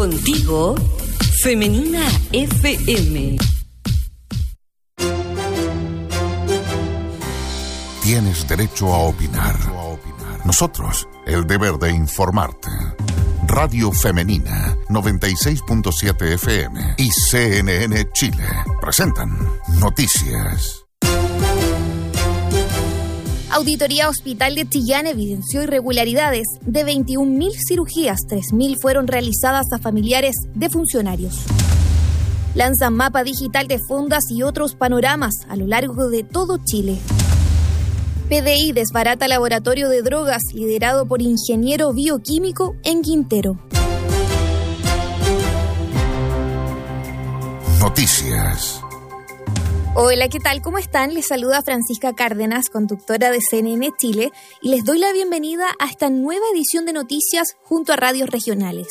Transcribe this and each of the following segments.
Contigo, Femenina FM. Tienes derecho a opinar. Nosotros, el deber de informarte. Radio Femenina 96.7 FM y CNN Chile presentan Noticias. Auditoría Hospital de Chillán evidenció irregularidades. De 21.000 cirugías, 3.000 fueron realizadas a familiares de funcionarios. Lanzan mapa digital de fondas y otros panoramas a lo largo de todo Chile. PDI desbarata laboratorio de drogas liderado por ingeniero bioquímico en Quintero. Noticias. Hola, ¿qué tal? ¿Cómo están? Les saluda Francisca Cárdenas, conductora de CNN Chile, y les doy la bienvenida a esta nueva edición de Noticias junto a radios regionales.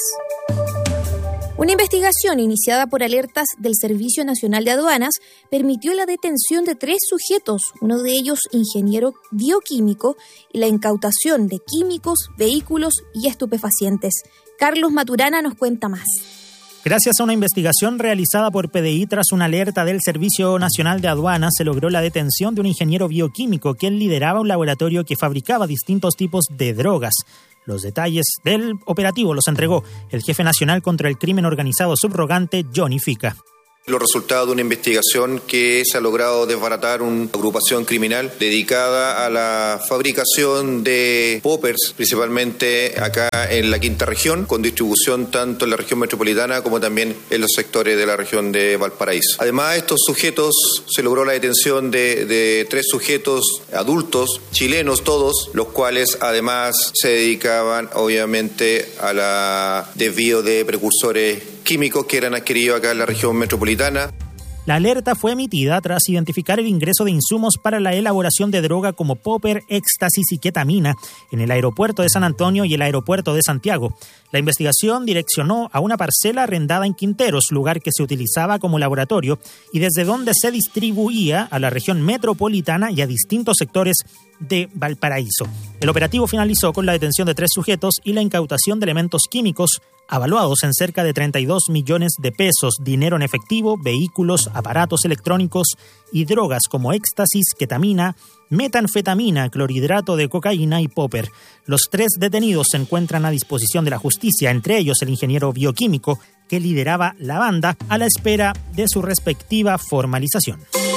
Una investigación iniciada por alertas del Servicio Nacional de Aduanas permitió la detención de 3 sujetos, uno de ellos ingeniero bioquímico, y la incautación de químicos, vehículos y estupefacientes. Carlos Maturana nos cuenta más. Gracias a una investigación realizada por PDI tras una alerta del Servicio Nacional de Aduanas, se logró la detención de un ingeniero bioquímico quien lideraba un laboratorio que fabricaba distintos tipos de drogas. Los detalles del operativo los entregó el jefe nacional contra el crimen organizado subrogante, Johnny Fica. Los resultados de una investigación que se ha logrado desbaratar una agrupación criminal dedicada a la fabricación de poppers, principalmente acá en la quinta región, con distribución tanto en la región metropolitana como también en los sectores de la región de Valparaíso. Además, estos sujetos, se logró la detención de 3 sujetos adultos, chilenos todos, los cuales además se dedicaban obviamente a la desvío de precursores químicos que eran adquiridos acá en la región metropolitana. La alerta fue emitida tras identificar el ingreso de insumos para la elaboración de droga como popper, éxtasis y ketamina en el aeropuerto de San Antonio y el aeropuerto de Santiago. La investigación direccionó a una parcela arrendada en Quinteros, lugar que se utilizaba como laboratorio y desde donde se distribuía a la región metropolitana y a distintos sectores de Valparaíso. El operativo finalizó con la detención de 3 sujetos y la incautación de elementos químicos avaluados en cerca de 32 millones de pesos, dinero en efectivo, vehículos, aparatos electrónicos y drogas como éxtasis, ketamina, metanfetamina, clorhidrato de cocaína y popper. Los 3 detenidos se encuentran a disposición de la justicia, entre ellos el ingeniero bioquímico que lideraba la banda, a la espera de su respectiva formalización.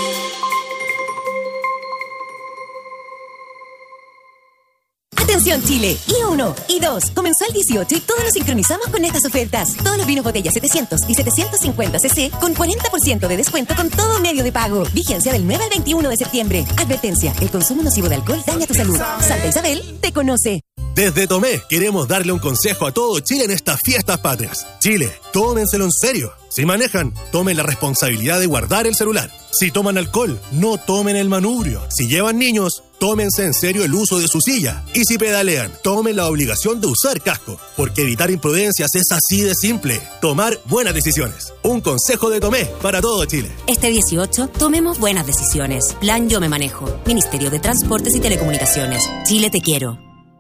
Atención Chile, I1, I2, comenzó el 18 y todos nos sincronizamos con estas ofertas. Todos los vinos botella 700 y 750 cc con 40% de descuento con todo medio de pago. Vigencia del 9 al 21 de septiembre. Advertencia, el consumo nocivo de alcohol daña tu salud. Santa Isabel te conoce. Desde Tomé queremos darle un consejo a todo Chile en estas fiestas patrias. Chile, tómenselo en serio. Si manejan, tomen la responsabilidad de guardar el celular. Si toman alcohol, no tomen el manubrio. Si llevan niños, tómense en serio el uso de su silla. Y si pedalean, tomen la obligación de usar casco. Porque evitar imprudencias es así de simple. Tomar buenas decisiones. Un consejo de Tomé para todo Chile. Este 18, tomemos buenas decisiones. Plan Yo Me Manejo. Ministerio de Transportes y Telecomunicaciones. Chile te quiero.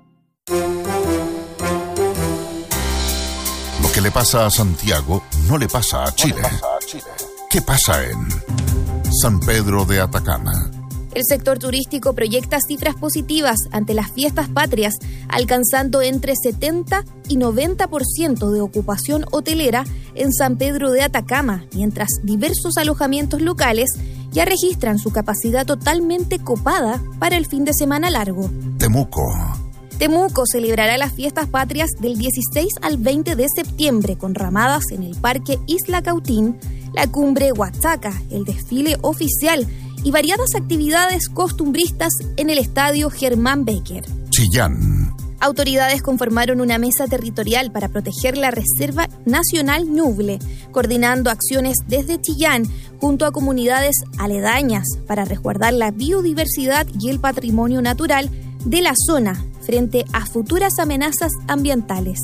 Lo que le pasa a Santiago no le pasa a Chile. ¿Qué pasa en San Pedro de Atacama? El sector turístico proyecta cifras positivas ante las fiestas patrias, alcanzando entre 70 y 90% de ocupación hotelera en San Pedro de Atacama, mientras diversos alojamientos locales ya registran su capacidad totalmente copada para el fin de semana largo. Temuco celebrará las fiestas patrias del 16 al 20 de septiembre con ramadas en el Parque Isla Cautín, la cumbre Huachaca, el desfile oficial y variadas actividades costumbristas en el Estadio Germán Becker. Chillán. Autoridades conformaron una mesa territorial para proteger la Reserva Nacional Ñuble, coordinando acciones desde Chillán junto a comunidades aledañas para resguardar la biodiversidad y el patrimonio natural de la zona frente a futuras amenazas ambientales.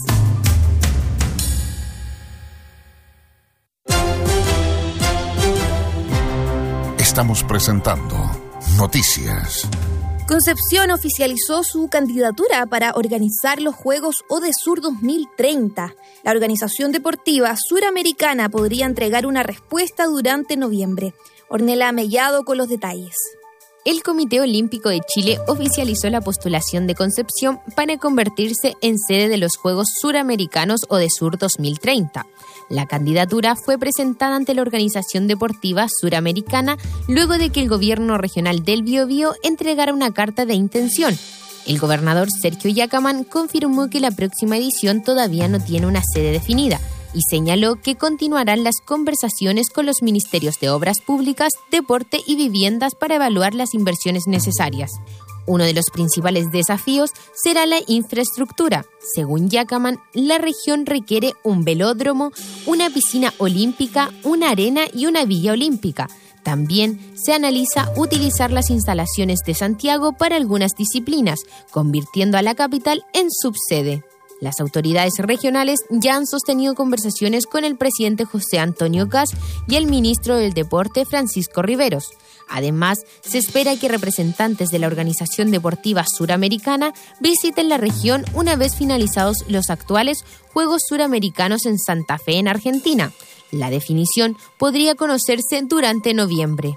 Estamos presentando Noticias. Concepción oficializó su candidatura para organizar los Juegos ODESUR 2030. La organización deportiva suramericana podría entregar una respuesta durante noviembre. Ornella Mellado con los detalles. El Comité Olímpico de Chile oficializó la postulación de Concepción para convertirse en sede de los Juegos Suramericanos ODESUR 2030. La candidatura fue presentada ante la Organización Deportiva Suramericana luego de que el gobierno regional del Biobío entregara una carta de intención. El gobernador Sergio Yacamán confirmó que la próxima edición todavía no tiene una sede definida y señaló que continuarán las conversaciones con los ministerios de Obras Públicas, Deporte y Viviendas para evaluar las inversiones necesarias. Uno de los principales desafíos será la infraestructura. Según Yacamán, la región requiere un velódromo, una piscina olímpica, una arena y una villa olímpica. También se analiza utilizar las instalaciones de Santiago para algunas disciplinas, convirtiendo a la capital en subsede. Las autoridades regionales ya han sostenido conversaciones con el presidente José Antonio Kast y el ministro del Deporte Francisco Riveros. Además, se espera que representantes de la Organización Deportiva Suramericana visiten la región una vez finalizados los actuales Juegos Suramericanos en Santa Fe, en Argentina. La definición podría conocerse durante noviembre.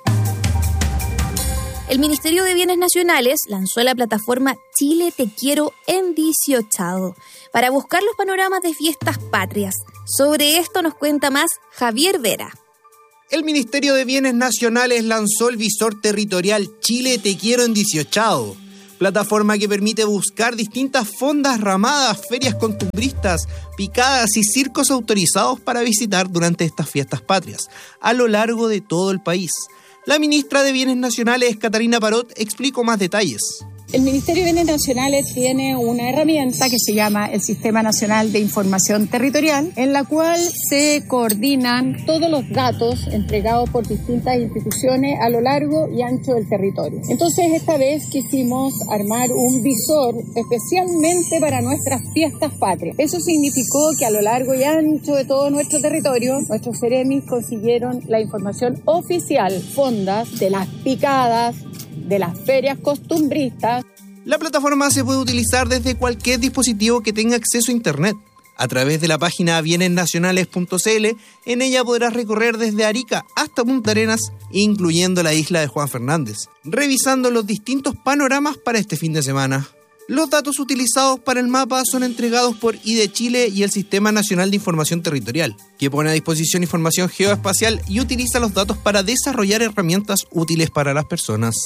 El Ministerio de Bienes Nacionales lanzó la plataforma Chile Te Quiero en 18 para buscar los panoramas de fiestas patrias. Sobre esto nos cuenta más Javier Vera. El Ministerio de Bienes Nacionales lanzó el visor territorial Chile Te Quiero en 18, plataforma que permite buscar distintas fondas ramadas, ferias costumbristas, picadas y circos autorizados para visitar durante estas fiestas patrias, a lo largo de todo el país. La ministra de Bienes Nacionales, Catarina Parot, explicó más detalles. El Ministerio de Bienes Nacionales tiene una herramienta que se llama el Sistema Nacional de Información Territorial, en la cual se coordinan todos los datos entregados por distintas instituciones a lo largo y ancho del territorio. Entonces, esta vez quisimos armar un visor especialmente para nuestras fiestas patrias. Eso significó que a lo largo y ancho de todo nuestro territorio, nuestros seremis consiguieron la información oficial, fondas de las picadas, de las ferias costumbristas. La plataforma se puede utilizar desde cualquier dispositivo que tenga acceso a Internet. A través de la página bienesnacionales.cl, en ella podrás recorrer desde Arica hasta Punta Arenas, incluyendo la isla de Juan Fernández, revisando los distintos panoramas para este fin de semana. Los datos utilizados para el mapa son entregados por IDE Chile y el Sistema Nacional de Información Territorial, que pone a disposición información geoespacial y utiliza los datos para desarrollar herramientas útiles para las personas.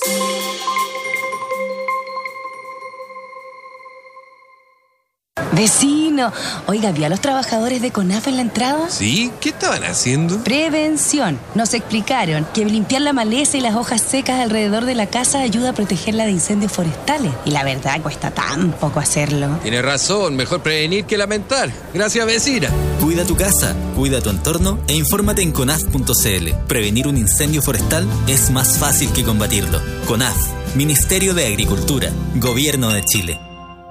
Vecino, oiga, ¿vio a los trabajadores de CONAF en la entrada? Sí, ¿qué estaban haciendo? Prevención. Nos explicaron que limpiar la maleza y las hojas secas alrededor de la casa ayuda a protegerla de incendios forestales. Y la verdad, cuesta tan poco hacerlo. Tiene razón, mejor prevenir que lamentar. Gracias, vecina. Cuida tu casa, cuida tu entorno e infórmate en conaf.cl. Prevenir un incendio forestal es más fácil que combatirlo. CONAF, Ministerio de Agricultura, Gobierno de Chile.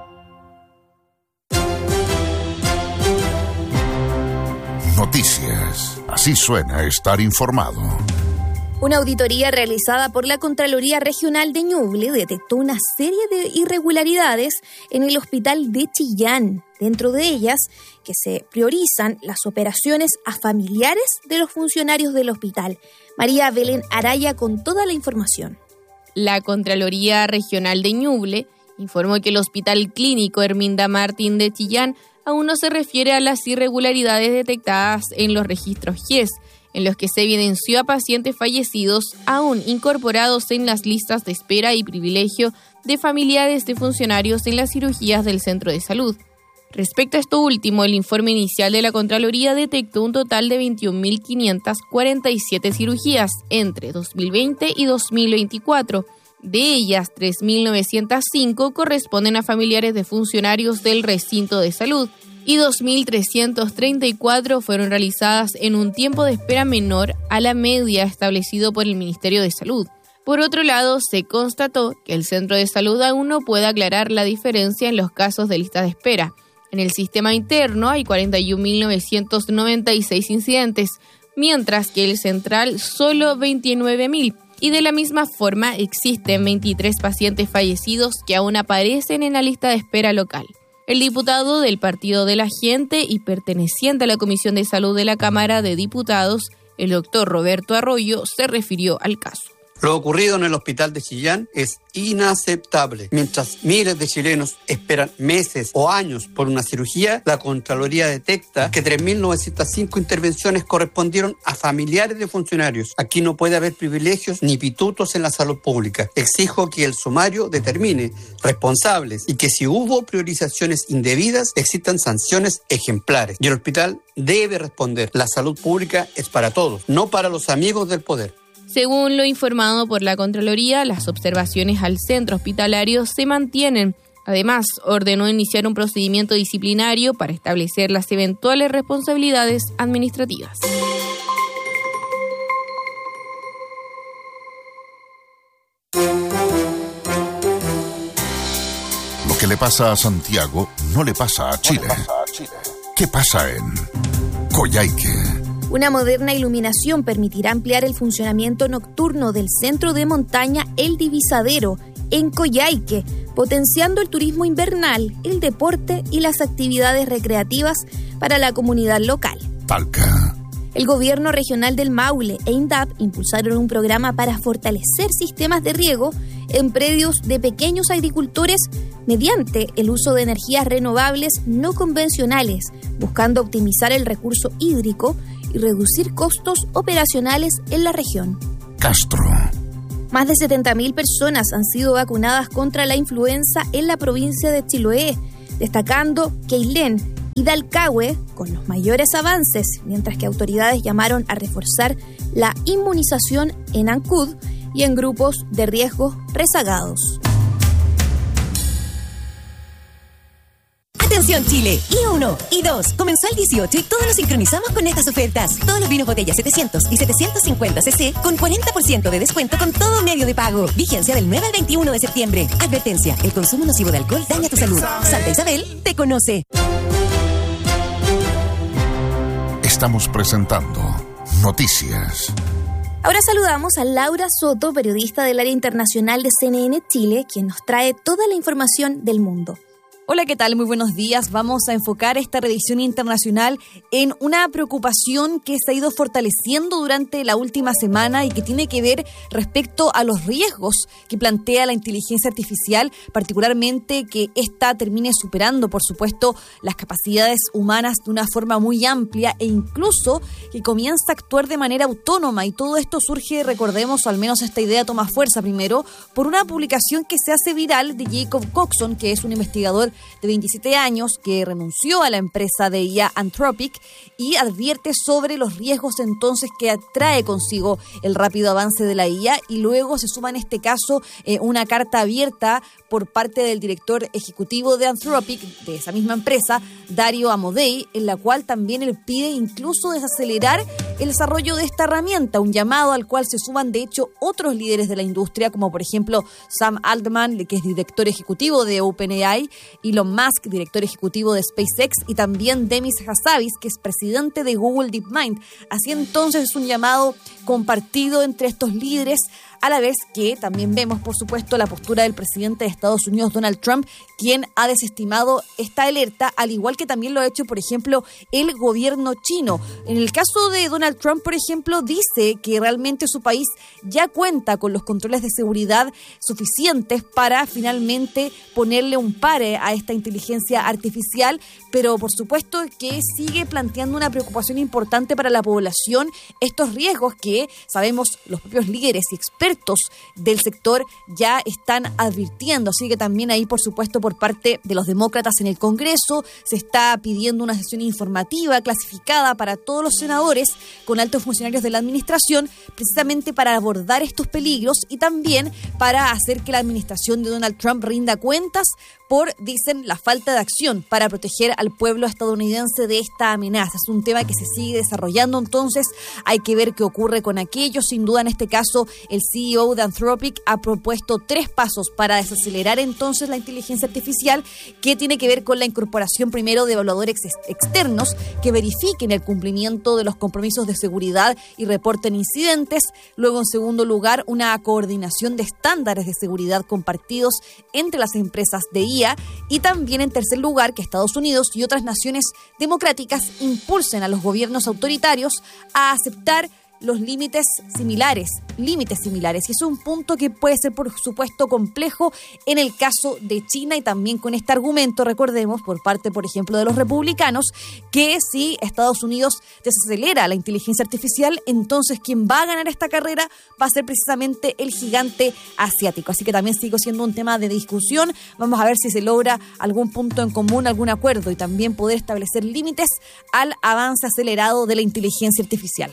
Noticias. Así suena estar informado. Una auditoría realizada por la Contraloría Regional de Ñuble detectó una serie de irregularidades en el hospital de Chillán. Dentro de ellas, que se priorizan las operaciones a familiares de los funcionarios del hospital. María Belén Araya con toda la información. La Contraloría Regional de Ñuble informó que el Hospital Clínico Herminda Martín de Chillán aún no se refiere a las irregularidades detectadas en los registros GES, en los que se evidenció a pacientes fallecidos aún incorporados en las listas de espera y privilegio de familiares de funcionarios en las cirugías del centro de salud. Respecto a esto último, el informe inicial de la Contraloría detectó un total de 21.547 cirugías entre 2020 y 2024. De ellas, 3.905 corresponden a familiares de funcionarios del recinto de salud y 2.334 fueron realizadas en un tiempo de espera menor a la media establecido por el Ministerio de Salud. Por otro lado, se constató que el centro de salud aún no puede aclarar la diferencia en los casos de lista de espera. En el sistema interno hay 41.996 incidentes, mientras que el central solo 29.000. Y de la misma forma, existen 23 pacientes fallecidos que aún aparecen en la lista de espera local. El diputado del Partido de la Gente y perteneciente a la Comisión de Salud de la Cámara de Diputados, el doctor Roberto Arroyo, se refirió al caso. Lo ocurrido en el hospital de Chillán es inaceptable. Mientras miles de chilenos esperan meses o años por una cirugía, la Contraloría detecta que 3.905 intervenciones correspondieron a familiares de funcionarios. Aquí no puede haber privilegios ni pitutos en la salud pública. Exijo que el sumario determine responsables y que si hubo priorizaciones indebidas, existan sanciones ejemplares. Y el hospital debe responder. La salud pública es para todos, no para los amigos del poder. Según lo informado por la Contraloría, las observaciones al centro hospitalario se mantienen. Además, ordenó iniciar un procedimiento disciplinario para establecer las eventuales responsabilidades administrativas. Lo que le pasa a Santiago no le pasa a Chile. ¿Qué pasa en Coyhaique? Una moderna iluminación permitirá ampliar el funcionamiento nocturno del centro de montaña El Divisadero, en Coyhaique, potenciando el turismo invernal, el deporte y las actividades recreativas para la comunidad local. Talca. El gobierno regional del Maule e INDAP impulsaron un programa para fortalecer sistemas de riego en predios de pequeños agricultores mediante el uso de energías renovables no convencionales, buscando optimizar el recurso hídrico y reducir costos operacionales en la región. Castro. Más de 70.000 personas han sido vacunadas contra la influenza en la provincia de Chiloé, destacando Queilén y Dalcahue con los mayores avances, mientras que autoridades llamaron a reforzar la inmunización en Ancud y en grupos de riesgo rezagados. Atención Chile, I1, I2, comenzó el 18 y todos nos sincronizamos con estas ofertas. Todos los vinos botella 700 y 750 cc con 40% de descuento con todo medio de pago. Vigencia del 9 al 21 de septiembre. Advertencia, el consumo nocivo de alcohol daña tu salud. Santa Isabel te conoce. Estamos presentando Noticias. Ahora saludamos a Laura Soto, periodista del área internacional de CNN Chile, quien nos trae toda la información del mundo. Hola, ¿qué tal? Muy buenos días. Vamos a enfocar esta revisión internacional en una preocupación que se ha ido fortaleciendo durante la última semana y que tiene que ver respecto a los riesgos que plantea la inteligencia artificial, particularmente que ésta termine superando, por supuesto, las capacidades humanas de una forma muy amplia e incluso que comienza a actuar de manera autónoma. Y todo esto surge, recordemos, o al menos esta idea toma fuerza primero, por una publicación que se hace viral de Jacob Coxon, que es un investigador de 27 años que renunció a la empresa de IA Anthropic y advierte sobre los riesgos entonces que atrae consigo el rápido avance de la IA, y luego se suma en este caso una carta abierta por parte del director ejecutivo de Anthropic, de esa misma empresa, Dario Amodei, en la cual también él pide incluso desacelerar el desarrollo de esta herramienta, un llamado al cual se suman de hecho otros líderes de la industria, como por ejemplo Sam Altman, que es director ejecutivo de OpenAI, Elon Musk, director ejecutivo de SpaceX, y también Demis Hassabis, que es presidente de Google DeepMind. Así entonces es un llamado compartido entre estos líderes, a la vez que también vemos, por supuesto, la postura del presidente de Estados Unidos, Donald Trump, quien ha desestimado esta alerta, al igual que también lo ha hecho, por ejemplo, el gobierno chino. En el caso de Donald Trump, por ejemplo, dice que realmente su país ya cuenta con los controles de seguridad suficientes para finalmente ponerle un pare a esta inteligencia artificial, pero por supuesto que sigue planteando una preocupación importante para la población, estos riesgos que sabemos los propios líderes y expertos del sector ya están advirtiendo. Así que también ahí, por supuesto, por parte de los demócratas en el Congreso se está pidiendo una sesión informativa clasificada para todos los senadores con altos funcionarios de la administración, precisamente para abordar estos peligros y también para hacer que la administración de Donald Trump rinda cuentas por, dicen, la falta de acción para proteger al pueblo estadounidense de esta amenaza. Es un tema que se sigue desarrollando, entonces hay que ver qué ocurre con aquello. Sin duda, en este caso, el CEO de Anthropic ha propuesto 3 pasos para desacelerar entonces la inteligencia artificial, que tiene que ver con la incorporación primero de evaluadores externos que verifiquen el cumplimiento de los compromisos de seguridad y reporten incidentes. Luego, en segundo lugar, una coordinación de estándares de seguridad compartidos entre las empresas de IA. Y también, en tercer lugar, que Estados Unidos y otras naciones democráticas impulsen a los gobiernos autoritarios a aceptar los límites similares. Y eso es un punto que puede ser, por supuesto, complejo en el caso de China, y también con este argumento, recordemos, por parte, por ejemplo, de los republicanos, que si Estados Unidos desacelera la inteligencia artificial, entonces quien va a ganar esta carrera va a ser precisamente el gigante asiático. Así que también sigue siendo un tema de discusión. Vamos a ver si se logra algún punto en común, algún acuerdo, y también poder establecer límites al avance acelerado de la inteligencia artificial.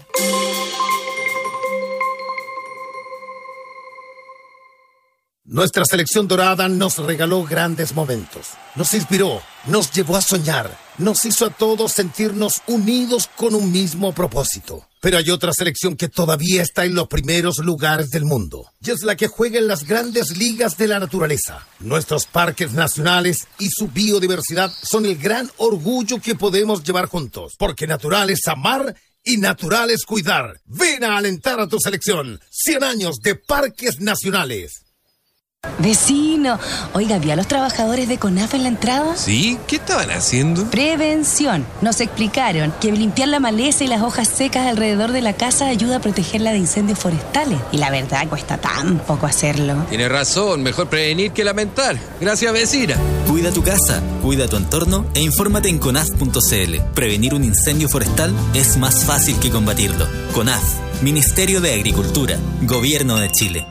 Nuestra selección dorada nos regaló grandes momentos, nos inspiró, nos llevó a soñar, nos hizo a todos sentirnos unidos con un mismo propósito. Pero hay otra selección que todavía está en los primeros lugares del mundo, y es la que juega en las grandes ligas de la naturaleza. Nuestros parques nacionales y su biodiversidad son el gran orgullo que podemos llevar juntos, porque natural es amar y natural es cuidar. Ven a alentar a tu selección. 100 años de parques nacionales. Vecino, oiga, ¿vio a los trabajadores de CONAF en la entrada? Sí, ¿qué estaban haciendo? Prevención. Nos explicaron que limpiar la maleza y las hojas secas alrededor de la casa ayuda a protegerla de incendios forestales. Y la verdad, cuesta tan poco hacerlo. Tiene razón, mejor prevenir que lamentar. Gracias, vecina. Cuida tu casa, cuida tu entorno e infórmate en conaf.cl. Prevenir un incendio forestal es más fácil que combatirlo. CONAF, Ministerio de Agricultura, Gobierno de Chile.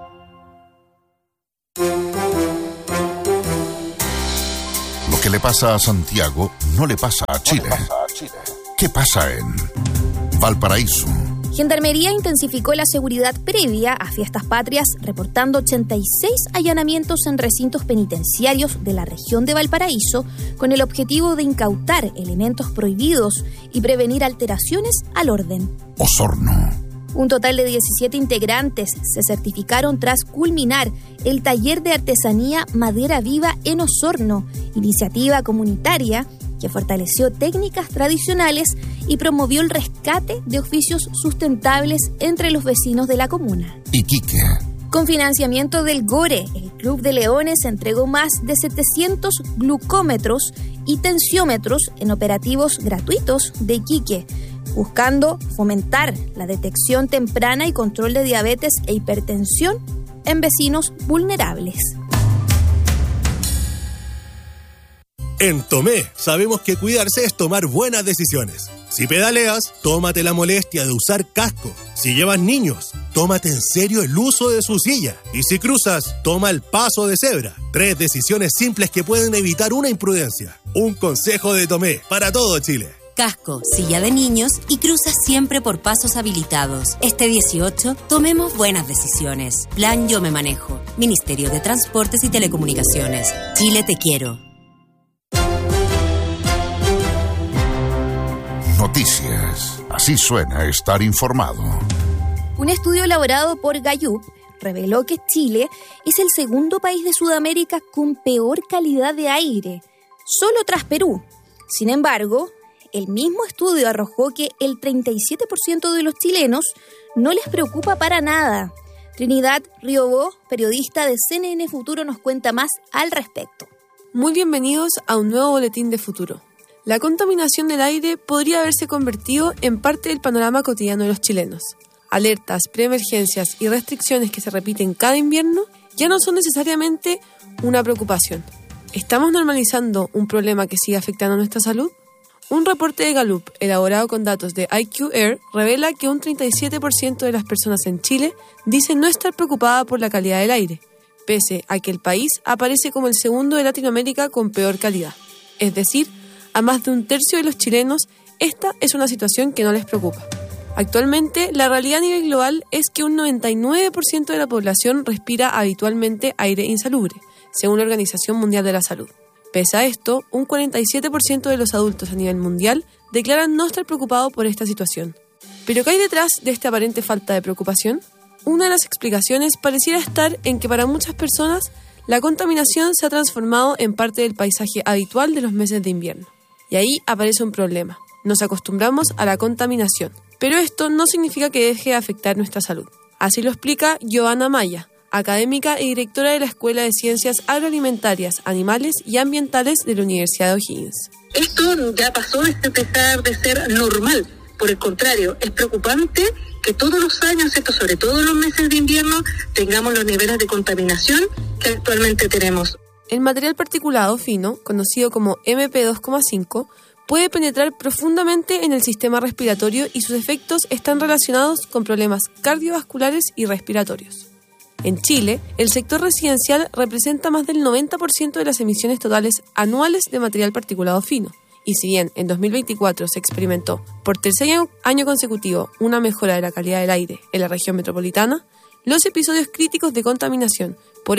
Lo que le pasa a Santiago no le pasa a Chile. ¿Qué pasa en Valparaíso? Gendarmería intensificó la seguridad previa a Fiestas Patrias, reportando 86 allanamientos en recintos penitenciarios de la región de Valparaíso, con el objetivo de incautar elementos prohibidos y prevenir alteraciones al orden. Osorno. Un total de 17 integrantes se certificaron tras culminar el taller de artesanía Madera Viva en Osorno, iniciativa comunitaria que fortaleció técnicas tradicionales y promovió el rescate de oficios sustentables entre los vecinos de la comuna. Iquique. Con financiamiento del GORE, el Club de Leones entregó más de 700 glucómetros y tensiómetros en operativos gratuitos de Iquique, buscando fomentar la detección temprana y control de diabetes e hipertensión en vecinos vulnerables. En Tomé sabemos que cuidarse es tomar buenas decisiones. Si pedaleas, tómate la molestia de usar casco. Si llevas niños, tómate en serio el uso de su silla. Y si cruzas, toma el paso de cebra. 3 decisiones simples que pueden evitar una imprudencia. Un consejo de Tomé para todo Chile. Casco, silla de niños y cruza siempre por pasos habilitados. Este 18, tomemos buenas decisiones. Plan Yo Me Manejo. Ministerio de Transportes y Telecomunicaciones. Chile te quiero. Noticias. Así suena estar informado. Un estudio elaborado por Gallup reveló que Chile es el segundo país de Sudamérica con peor calidad de aire, solo tras Perú. Sin embargo, el mismo estudio arrojó que el 37% de los chilenos no les preocupa para nada. Trinidad Riobó, periodista de CNN Futuro, nos cuenta más al respecto. Muy bienvenidos a un nuevo boletín de Futuro. La contaminación del aire podría haberse convertido en parte del panorama cotidiano de los chilenos. Alertas, preemergencias y restricciones que se repiten cada invierno ya no son necesariamente una preocupación. ¿Estamos normalizando un problema que sigue afectando a nuestra salud? Un reporte de Gallup, elaborado con datos de IQ Air, revela que un 37% de las personas en Chile dicen no estar preocupada por la calidad del aire, pese a que el país aparece como el segundo de Latinoamérica con peor calidad. Es decir, a más de un tercio de los chilenos, esta es una situación que no les preocupa. Actualmente, la realidad a nivel global es que un 99% de la población respira habitualmente aire insalubre, según la Organización Mundial de la Salud. Pese a esto, un 47% de los adultos a nivel mundial declaran no estar preocupados por esta situación. ¿Pero qué hay detrás de esta aparente falta de preocupación? Una de las explicaciones pareciera estar en que para muchas personas la contaminación se ha transformado en parte del paisaje habitual de los meses de invierno. Y ahí aparece un problema. Nos acostumbramos a la contaminación, pero esto no significa que deje de afectar nuestra salud. Así lo explica Joana Maya, académica y directora de la Escuela de Ciencias Agroalimentarias, Animales y Ambientales de la Universidad de O'Higgins. Esto ya pasó de empezar de ser normal. Por el contrario, es preocupante que todos los años, sobre todo en los meses de invierno, tengamos los niveles de contaminación que actualmente tenemos. El material particulado fino, conocido como MP2,5, puede penetrar profundamente en el sistema respiratorio y sus efectos están relacionados con problemas cardiovasculares y respiratorios. En Chile, el sector residencial representa más del 90% de las emisiones totales anuales de material particulado fino. Y si bien en 2024 se experimentó por tercer año consecutivo una mejora de la calidad del aire en la región metropolitana, los episodios críticos de contaminación por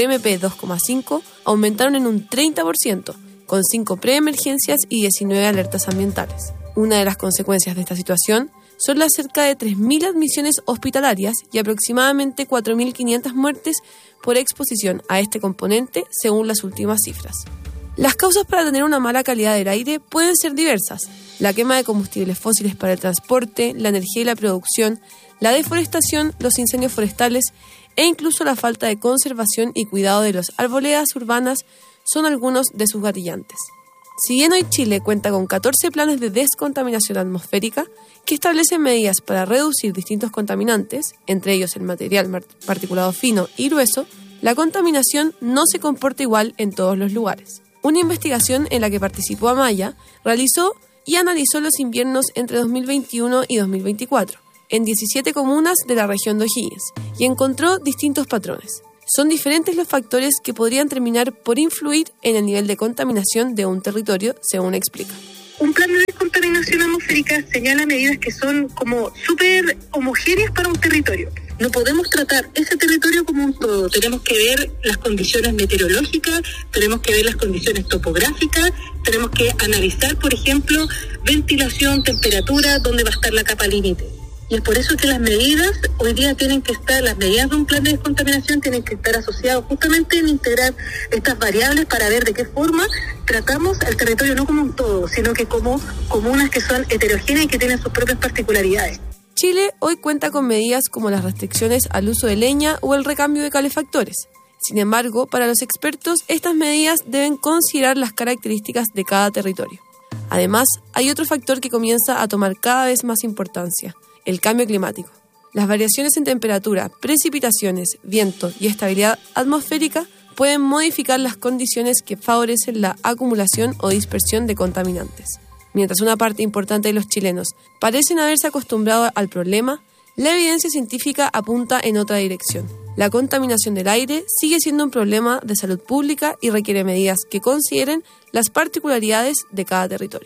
MP2,5 aumentaron en un 30%, con 5 preemergencias y 19 alertas ambientales. Una de las consecuencias de esta situación son las cerca de 3.000 admisiones hospitalarias y aproximadamente 4.500 muertes por exposición a este componente, según las últimas cifras. Las causas para tener una mala calidad del aire pueden ser diversas: la quema de combustibles fósiles para el transporte, la energía y la producción, la deforestación, los incendios forestales e incluso la falta de conservación y cuidado de las arboledas urbanas son algunos de sus gatillantes. Si bien hoy Chile cuenta con 14 planes de descontaminación atmosférica que establecen medidas para reducir distintos contaminantes, entre ellos el material particulado fino y grueso, la contaminación no se comporta igual en todos los lugares. Una investigación en la que participó Amaya realizó y analizó los inviernos entre 2021 y 2024 en 17 comunas de la región de O'Higgins y encontró distintos patrones. Son diferentes los factores que podrían terminar por influir en el nivel de contaminación de un territorio, según explica. Un plan de descontaminación atmosférica señala medidas que son como súper homogéneas para un territorio. No podemos tratar ese territorio como un todo. Tenemos que ver las condiciones meteorológicas, tenemos que ver las condiciones topográficas, tenemos que analizar, por ejemplo, ventilación, temperatura, dónde va a estar la capa límite. Y es por eso que las medidas hoy día las medidas de un plan de descontaminación tienen que estar asociadas justamente en integrar estas variables para ver de qué forma tratamos el territorio no como un todo, sino que como comunas que son heterogéneas y que tienen sus propias particularidades. Chile hoy cuenta con medidas como las restricciones al uso de leña o el recambio de calefactores. Sin embargo, para los expertos, estas medidas deben considerar las características de cada territorio. Además, hay otro factor que comienza a tomar cada vez más importancia: el cambio climático. Las variaciones en temperatura, precipitaciones, viento y estabilidad atmosférica pueden modificar las condiciones que favorecen la acumulación o dispersión de contaminantes. Mientras una parte importante de los chilenos parecen haberse acostumbrado al problema, la evidencia científica apunta en otra dirección. La contaminación del aire sigue siendo un problema de salud pública y requiere medidas que consideren las particularidades de cada territorio.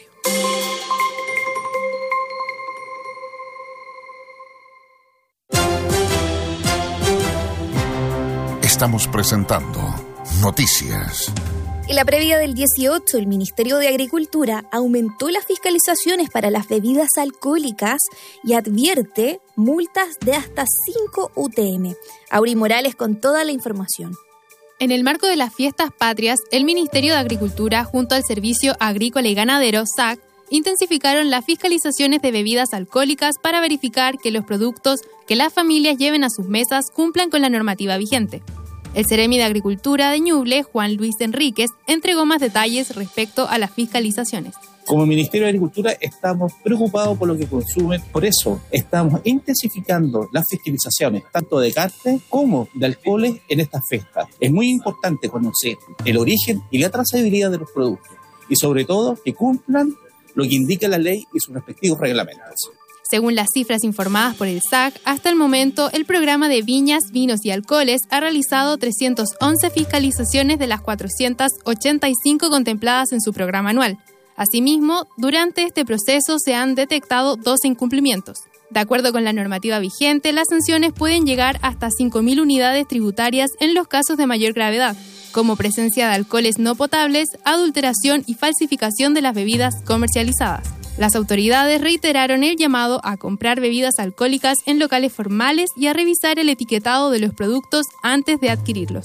Estamos presentando Noticias. En la previa del 18, el Ministerio de Agricultura aumentó las fiscalizaciones para las bebidas alcohólicas y advierte multas de hasta 5 UTM. Auri Morales con toda la información. En el marco de las fiestas patrias, el Ministerio de Agricultura, junto al Servicio Agrícola y Ganadero, SAC, intensificaron las fiscalizaciones de bebidas alcohólicas para verificar que los productos que las familias lleven a sus mesas cumplan con la normativa vigente. El Seremi de Agricultura de Ñuble, Juan Luis Enríquez, entregó más detalles respecto a las fiscalizaciones. Como Ministerio de Agricultura estamos preocupados por lo que consumen, por eso estamos intensificando las fiscalizaciones, tanto de carne como de alcoholes en estas fiestas. Es muy importante conocer el origen y la trazabilidad de los productos y sobre todo que cumplan lo que indica la ley y sus respectivos reglamentos. Según las cifras informadas por el SAC, hasta el momento el programa de viñas, vinos y alcoholes ha realizado 311 fiscalizaciones de las 485 contempladas en su programa anual. Asimismo, durante este proceso se han detectado 12 incumplimientos. De acuerdo con la normativa vigente, las sanciones pueden llegar hasta 5.000 unidades tributarias en los casos de mayor gravedad, como presencia de alcoholes no potables, adulteración y falsificación de las bebidas comercializadas. Las autoridades reiteraron el llamado a comprar bebidas alcohólicas en locales formales y a revisar el etiquetado de los productos antes de adquirirlos.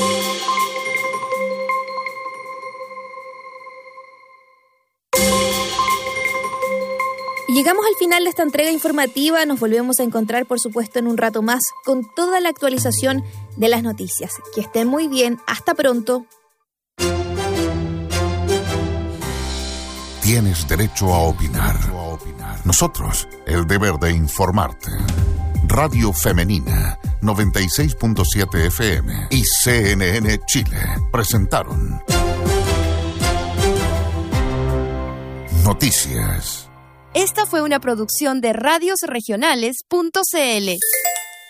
Llegamos al final de esta entrega informativa. Nos volvemos a encontrar, por supuesto, en un rato más con toda la actualización de las noticias. Que estén muy bien. Hasta pronto. Tienes derecho a opinar. Nosotros, el deber de informarte. Radio Femenina, 96.7 FM y CNN Chile presentaron Noticias. Esta fue una producción de radiosregionales.cl.